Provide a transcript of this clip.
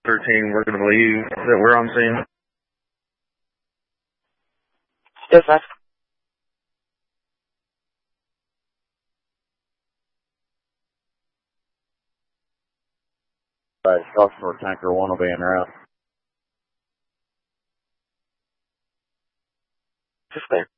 13, we're going to believe that we're on scene. Still fast. Right, customer tanker 1 will be en route. Just there.